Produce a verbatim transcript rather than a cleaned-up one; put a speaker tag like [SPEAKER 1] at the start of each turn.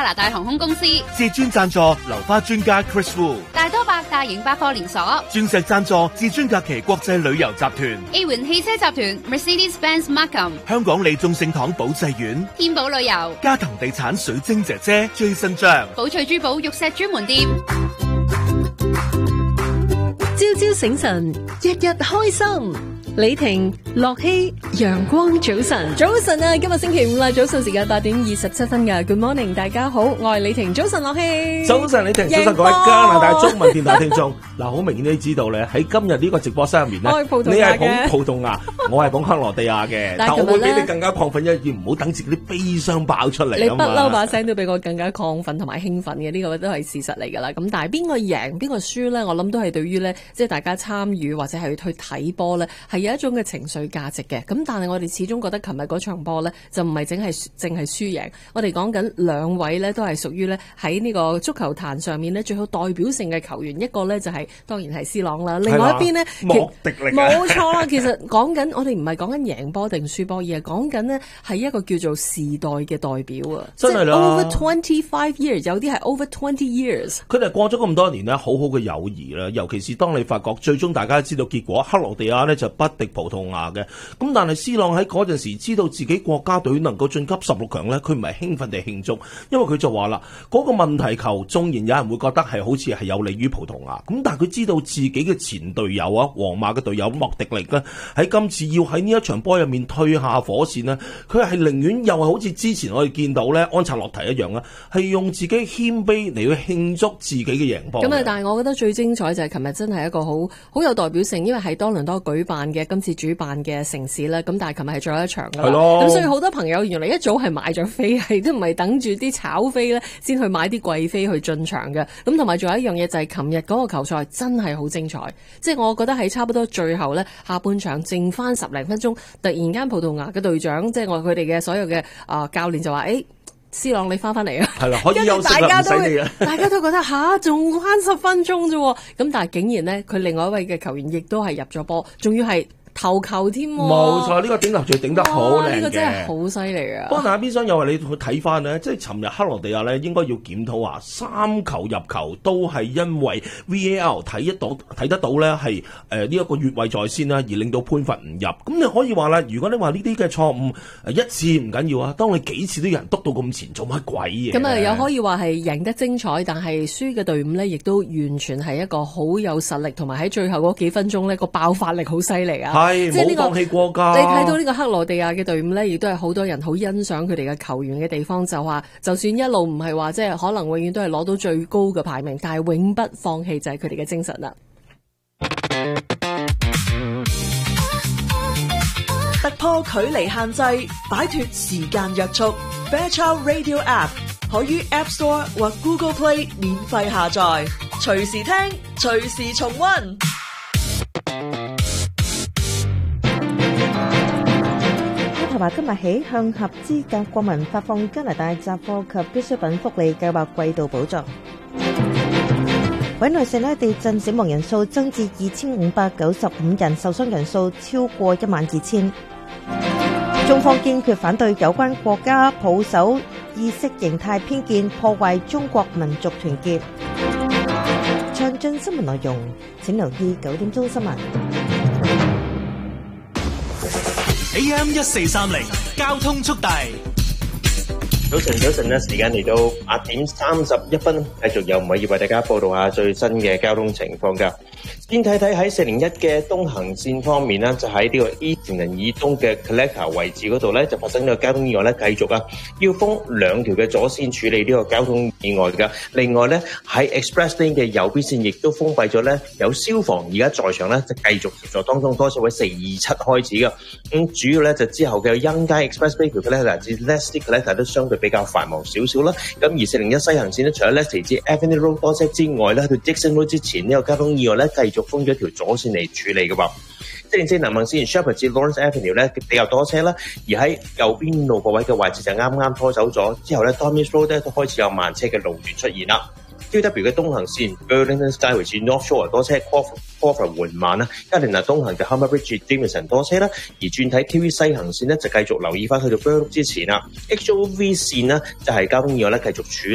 [SPEAKER 1] 拿大航空公司。
[SPEAKER 2] 至尊贊助流花專家 Chris Wu。
[SPEAKER 1] 大多百大型百貨連鎖。
[SPEAKER 2] 鑽石贊助至尊假期國際旅遊集團。
[SPEAKER 1] A 環汽車集團 Mercedes-Benz Markham。
[SPEAKER 2] 香港利眾聖堂保濟苑。
[SPEAKER 1] 天寶旅遊。
[SPEAKER 2] 嘉騰地產水晶姐姐 Jason 張。
[SPEAKER 1] 寶翠珠寶玉石專門店。
[SPEAKER 3] 朝朝醒神，日日開心。李婷、樂希，陽光早晨，早晨啊！今日星期五啦，早上時間八點二十七分噶。Good morning，大家好，我係李婷，早晨樂希。
[SPEAKER 4] 早晨李婷，早晨各位加拿大中文電台聽眾。嗱，好明顯你知道咧，喺今日呢個直播室入面咧，你係捧葡萄牙，我係捧克羅地亞嘅，但我會比你更加亢奮一啲，唔好等自己啲悲傷爆出嚟。
[SPEAKER 3] 你不嬲把聲都比我更加亢奮同埋興奮嘅，呢、這個都係事實嚟噶啦。咁但係邊個贏邊個輸咧？我諗都係對於咧，即係大家參與或者係去睇波咧，係有一種嘅情緒價值嘅。咁但係我哋始終覺得琴日嗰場波咧，就唔係淨係淨係輸贏。我哋講緊兩位咧，都係屬於咧喺呢個足球壇上面咧最好代表性嘅球員。一個咧就係、是、當然係 C 朗啦，另外一邊咧
[SPEAKER 4] 莫迪力，
[SPEAKER 3] 冇錯啦。其實講緊我哋唔係講緊贏波定輸波，而係講緊呢係一個叫做時代嘅代表啊！
[SPEAKER 4] 真係啦
[SPEAKER 3] ，over twenty five years， 有啲係 over twenty years。
[SPEAKER 4] 佢哋過咗咁多年咧，好好嘅友誼啦。尤其是當你發覺最終大家知道結果，克羅地亞咧就不敵葡萄牙嘅。咁但係 C 朗喺嗰陣時知道自己國家隊能夠晉級十六強咧，佢唔係興奮地慶祝，因為佢就話啦，嗰、那個問題球縱然有人會覺得係好似係有利於葡萄牙，咁但係佢知道自己嘅前隊友啊，皇馬嘅隊友莫迪力咧，喺今次要喺呢一場波入面退下火線呢，佢係寧願又係好似之前我哋見到咧安察洛提一樣啦，係用自己謙卑嚟去慶祝自己嘅贏波。
[SPEAKER 3] 咁啊，但係我覺得最精彩就係琴日真係一個好好有代表性，因為係多倫多舉辦嘅今次主辦嘅城市啦。咁但係琴日係最後一場㗎啦。係咯。咁所以好多朋友原來一早係買咗飛，係都唔係等住啲炒飛咧先去買啲貴飛去進場嘅。咁同埋仲有一樣嘢就係琴日嗰個球賽真係好精彩，即係我覺得係差不多最後咧下半場剩翻十零分鐘，突然間葡萄牙嘅隊長即係我佢哋嘅所有嘅啊、呃、教練就話誒。欸C 朗你翻翻嚟啊，
[SPEAKER 4] 係啦，可以休息啦，唔使你啊！
[SPEAKER 3] 大家都覺得吓，仲慳十分鐘啫，咁但係竟然咧，佢另外一位嘅球員亦都係入咗波，仲要係頭球添。
[SPEAKER 4] 冇錯，呢、這個頂頭鎚頂得好靚嘅，
[SPEAKER 3] 呢、這個真係好犀利啊！
[SPEAKER 4] 不過但係邊廂又話你去睇翻呢，即係尋日克羅地亞咧，應該要檢討話三球入球都係因為 V A R 睇一到睇得到咧，係誒呢一個越位在先啦，而令到判罰唔入。咁你可以話啦，如果你話呢啲嘅錯誤誒一次唔緊要啊，當你幾次都有人督到咁前，做乜鬼嘢？
[SPEAKER 3] 咁啊，又可以話係贏得精彩，但係輸嘅隊伍呢，亦都完全係一個好有實力，同埋喺最後嗰幾分鐘呢個爆發力好犀利啊！
[SPEAKER 4] 係冇放棄過㗎。
[SPEAKER 3] 你睇到呢個克羅地亞嘅隊伍呢，亦都係好多人好欣賞佢哋嘅球員嘅地方，就話就算一路唔係話即係可能永遠都係攞到最高嘅排名，但係永不放棄就係佢哋嘅精神啦。
[SPEAKER 5] 突破距離限制，擺脫時間約束。Fairchild Radio App 可於 App Store 或 Google Play 免費下載，隨時聽，隨時重溫。
[SPEAKER 6] 同埋今日起向合資格國民發放加拿大雜貨及必需品福利計劃季度補助。委內瑞拉地震死亡人數增至二千五百九十五人，受傷人數超過一萬二千。中方堅決反對有關國家保守意識形態偏見，破壞中國民族團結。詳盡新聞內容，請留意九點鐘新聞。
[SPEAKER 7] A M 一四三零交通速遞。
[SPEAKER 8] 早晨，早晨啦！時間嚟到八點三十一分，繼續由偉業為大家報道下最新嘅交通情況噶。先睇睇喺四零一嘅東行線方面啦，就喺呢個 E 城人以東嘅 Collector 位置嗰度咧，就發生呢個交通意外咧，繼續啊要封兩條嘅左線處理呢個交通意外噶。另外咧喺 Express Lane 嘅右邊線亦都封閉咗咧，有消防而家在場咧就繼續協助當中，多數喺四二七開始噶。咁、嗯、主要咧就之後嘅欣街 Expressway 條 Collector 至 Leslie Collector 都相對比較繁忙少少啦。咁而四零一西行線咧，除咗 Leslie 至 Avenue Road 多車之外咧，去到 Dixon Road 之前呢、這個交通意外咧繼續封咗一條左線嚟處理嘅噃。即係即係南行線 Shepherd 至 Lawrence Avenue 咧比較多車啦，而喺右邊路個位嘅位置就啱啱拖走咗，之後咧 Thomas Road 咧都開始有慢車嘅路段出現啦。Q W 嘅東行線 Burlington Skyway 至 North Shore 多車 Crawford 緩慢啦，加連拿東行就 Humber Bridge 至 Jameson 多車啦，而轉睇 Q V 西行線咧就繼續留意翻去到 Burloak 之前啦。H O V 線呢就係、是、交通意外咧繼續處